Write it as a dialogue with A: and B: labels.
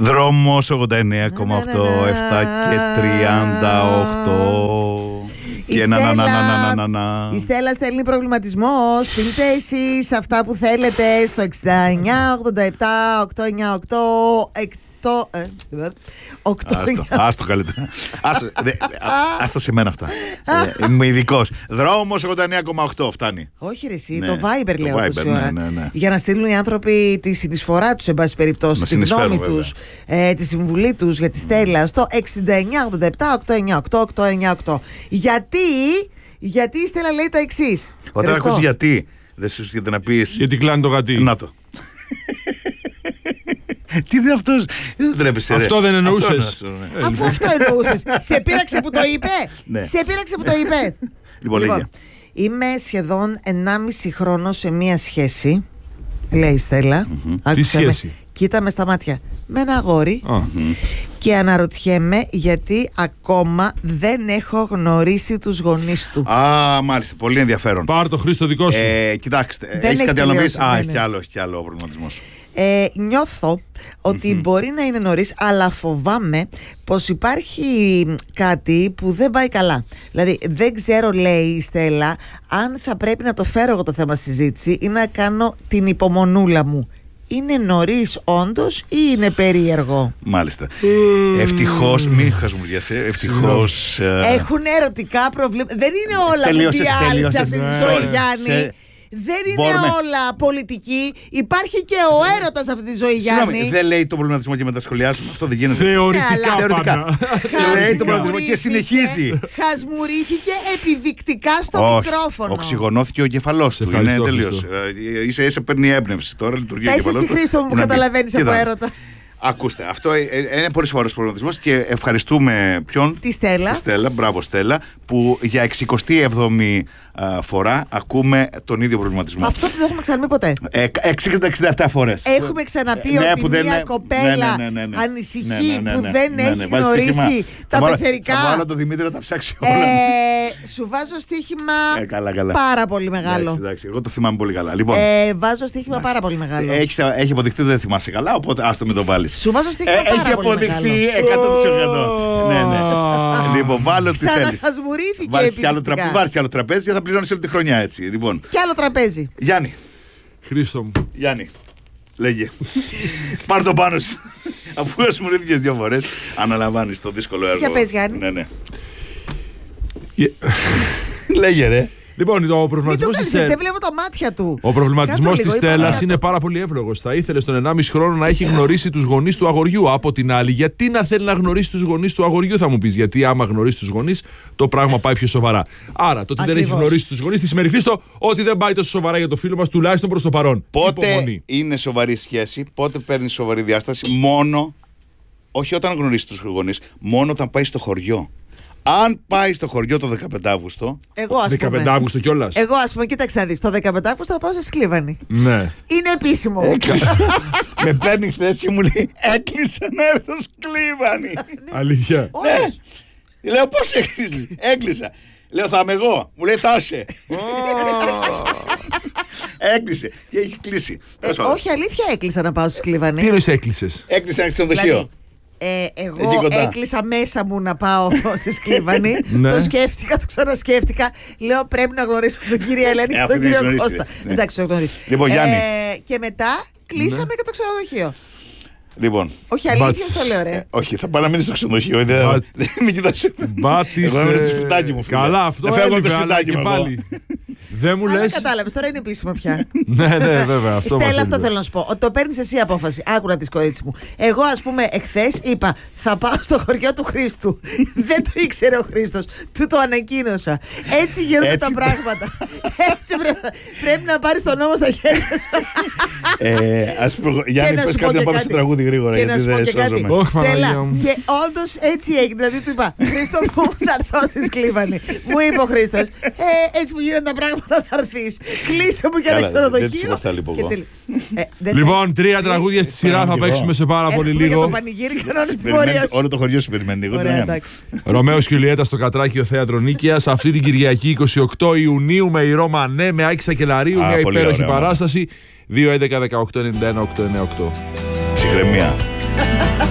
A: Δρόμος 89,8, 7 και 38.
B: Η Στέλλα στέλνει προβληματισμό. Στείλτε εσείς αυτά που θέλετε στο 69-87-898.
A: Άστο καλύτερα. Άστα σε μένα αυτά. Είμαι ειδικός. Δρόμος 89,8 φτάνει.
B: Όχι ρε εσύ, το Viber λέω τόση ώρα. Για να στείλουν οι άνθρωποι τη συνεισφορά τους, εν πάση περιπτώσει, τη γνώμη τους, τη συμβουλή τους για τη Στέλλα στο 69-87-898-898. Γιατί η Στέλλα λέει τα εξής.
A: Όταν ακούς γιατί, δεν σου έρχεται να πεις.
C: Γιατί κλάνει το γατί.
A: Να το. Τι είναι αυτός, δεν τρέπεσαι.
C: Αυτό δεν εννοούσες.
B: Αφού αυτό εννοούσες. Σε πείραξε που το είπε. Σε πείραξε που το είπε.
A: Λοιπόν,
B: είμαι σχεδόν 1,5 χρόνο σε μία σχέση, λέει η Στέλλα.
C: Τι σχέση?
B: Κοίτα με στα μάτια. Με ένα αγόρι. Και αναρωτιέμαι γιατί ακόμα δεν έχω γνωρίσει τους γονείς του.
A: Μάλιστα, πολύ ενδιαφέρον.
C: Πάρ' το Χρήστο δικό σου.
A: Κοιτάξτε, έχει κάτι άλλο να πεις? Έχει κι άλλο ο προβληματισμός.
B: Νιώθω ότι μπορεί να είναι νωρίς, αλλά φοβάμαι πως υπάρχει κάτι που δεν πάει καλά. Δηλαδή δεν ξέρω, λέει η Στέλλα, αν θα πρέπει να το φέρω εγώ το θέμα συζήτηση ή να κάνω την υπομονούλα μου. Είναι νωρίς όντως ή είναι περίεργο?
A: Μάλιστα. Ευτυχώς, μην χασμουριάσαι. Ευτυχώς.
B: Έχουν ερωτικά προβλήματα. Δεν είναι όλα με διάλυση αυτή τη ζωή, Γιάννη. Δεν είναι όλα πολιτική. Υπάρχει και ο έρωτας αυτή τη ζωή, Γιάννη.
A: Δεν λέει το προβληματισμό και μετασχολιάζουμε. Αυτό δεν γίνεται.
C: Θεωρητικά.
A: Λέει το προβληματισμό και συνεχίζει.
B: Χασμουρίθηκε επιδεικτικά στο μικρόφωνο.
A: Οξυγονώθηκε ο εγκεφαλός του. Είναι τελείως. Ίσα παίρνει έμπνευση. Τώρα λειτουργεί ο εγκεφαλός.
B: Εσύ, Χρήστο, μου που καταλαβαίνεις από έρωτα.
A: Ακούστε, αυτό είναι πολύ σοβαρός προβληματισμός και ευχαριστούμε ποιον?
B: Τη Στέλλα.
A: Μπράβο Στέλλα, που για 67η φορά ακούμε τον ίδιο προβληματισμό.
B: Αυτό δεν το έχουμε ξαναπεί ποτέ.
A: 67 φορές.
B: Έχουμε ξαναπεί ότι μια κοπέλα ανησυχεί που δεν έχει γνωρίσει τα πεθερικά.
A: Θα βάλω το Δημήτρη να τα ψάξει όλα.
B: Σου βάζω στοίχημα πάρα πολύ μεγάλο.
A: Εντάξει, εγώ το θυμάμαι πολύ καλά.
B: Βάζω στοίχημα πάρα πολύ μεγάλο.
A: Έχει αποδειχτεί ότι δεν θυμάσαι καλά, οπότε άστο μην το βάλεις.
B: Σου βάζω στοίχημα πάρα πολύ μεγάλο.
A: Έχει αποδειχτεί 100%. Ναι. Λοιπόν, βάλω τι θέλεις.
B: Ξαναχασμουρίθηκε επιδεικτικά.
A: Βάζεις κι άλλο τραπέζι και θα πληρώνεις όλη τη χρονιά έτσι. Λοιπόν.
B: Κι άλλο τραπέζι.
A: Γιάννη.
C: Χρήστο μου.
A: Γιάννη. Λέγε. Πάρ' το πάνω σου. Αφού χασμουρίθηκες 2 φορές, αναλαμβάνεις το δύσκολο έργο.
B: Για πες, Γιάννη.
A: Ναι. Λέγε ρε.
C: Λοιπόν, ο προβληματισμός της
B: δεν βλέπω τα μάτια του.
C: Ο προβληματισμός της Στέλλας είναι πάρα πολύ εύλογος. Θα ήθελε στον 1,5 χρόνο να έχει γνωρίσει τους γονείς του αγοριού. Από την άλλη, γιατί να θέλει να γνωρίσει τους γονείς του αγοριού, θα μου πεις. Γιατί άμα γνωρίσει τους γονείς, το πράγμα πάει πιο σοβαρά. Άρα, το ότι δεν έχει γνωρίσει τους γονείς, τη σημαίνει Χρήστο ότι δεν πάει τόσο σοβαρά για το φίλο μας, τουλάχιστον προς το παρόν.
A: Πότε είναι σοβαρή σχέση, πότε παίρνει σοβαρή διάσταση? Όχι όταν γνωρίσει τους γονείς, μόνο όταν πάει στο χωριό. Αν πάει στο χωριό το 15 Αύγουστο.
B: Εγώ ας πούμε.
C: 15 Αύγουστο κιόλας.
B: Εγώ ας πούμε, κοίταξε να δεις. Το 15 Αύγουστο θα πάω σε Σκλίβανη.
C: Ναι.
B: Είναι επίσημο.
A: Με παίρνει χθες και μου λέει έκλεισε να έρθω Σκλίβανη.
C: Αλήθεια.
A: Ναι. Λέω πώς έκλεισε? Έκλεισα. Λέω θα είμαι εγώ. Μου λέει θα είσαι. Έκλεισε και έχει κλείσει.
B: Όχι, αλήθεια έκλεισα να πάω στη Σκλίβανη.
C: Τι εννοείς έκλεισες?
A: Έκλεισε ένα ξενοδοχείο.
B: Εγώ έκλεισα μέσα μου να πάω στη Σκλίβανη. Το σκέφτηκα, το ξανασκέφτηκα. Λέω πρέπει να γνωρίσω τον κύριο Ελένη και τον κύριο Κώστα. Εντάξει, το γνωρίζω.
A: Λοιπόν, Γιάννη.
B: Και μετά κλείσαμε και το ξενοδοχείο.
A: Λοιπόν.
B: Όχι, αλήθεια το λέω, ρε.
A: Όχι, θα πάω να μείνει στο ξενοδοχείο. Δεν με κοιτάς.
C: Μπάτησε.
A: Εγώ μένω στο σπιτάκι μου.
C: Καλά, αυτό
A: έλειπε, αλλά και
C: πάλι. Δεν μου λες.
B: Κατάλαβες, τώρα είναι επίσημο πια.
C: Ναι, βέβαια.
B: Στέλλα, αυτό θέλω να σου πω. Ότι το παίρνεις εσύ απόφαση. Άκουρα τη κορίτσι μου. Εγώ, ας πούμε, εχθές είπα θα πάω στο χωριό του Χρήστου. Δεν το ήξερε ο Χρήστος. Του το ανακοίνωσα. Έτσι γίνονται τα πράγματα. Έτσι πρέπει να πάρεις τον νόμο στα χέρια σου.
A: Γιάννη, πες κάτι να πάμε στο τραγούδι γρήγορα.
B: Και να σου πω και κάτι. Στέλλα, και όντως έτσι έγινε. Δηλαδή του είπα Χρήστο μου, θα έρθω στη Σκλίβανη. Μου είπε ο Χρήστος. Έτσι που γίνονται τα πράγματα. Θα έρθεις. Κλείσε μου και ένα ξενοδοχείο.
C: Λοιπόν, 3 τραγούδια στη σειρά θα παίξουμε σε πάρα πολύ λίγο.
B: Για το πανηγύρι κανόνες της πορείας.
A: Όλο το χωριό σου περιμένει.
C: Ρωμαίος και Ιουλιέτα στο Κατράκιο Θέατρο Νίκαιας. Αυτή την Κυριακή 28 Ιουνίου με η Ρώμα Ανέ, με Άκη Σακελαρίου. Μια υπέροχη παράσταση. 2-11-18-91-898.
A: Ψυχραιμία.